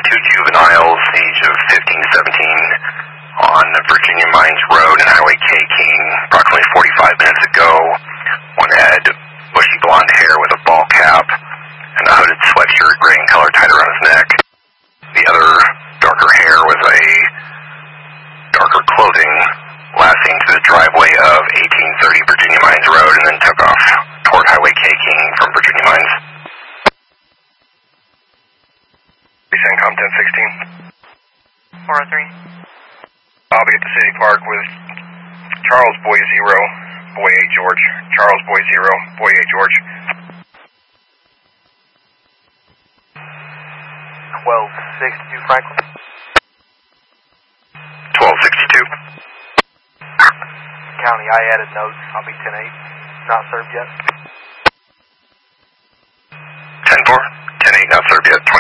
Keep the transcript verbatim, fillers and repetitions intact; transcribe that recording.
two juveniles, age of fifteen to seventeen, on Virginia Mines Road and Highway K King approximately forty-five minutes ago. One had bushy blonde hair with a ball cap and a hooded sweatshirt, gray in color, tied around his neck. The other, darker hair with a darker clothing, last seen to the driveway of eighteen thirty Virginia Mines Road and then took off toward Highway K King from Virginia Mines. CENTCOM ten sixteen. four oh three. I'll be at the City Park with Charles Boy Zero, Boy eight George. Charles Boy Zero, Boy eight George. twelve sixty-two Franklin. twelve sixty-two. County, I added notes. I'll be ten eight. Not served yet. ten four. ten eight, not served yet.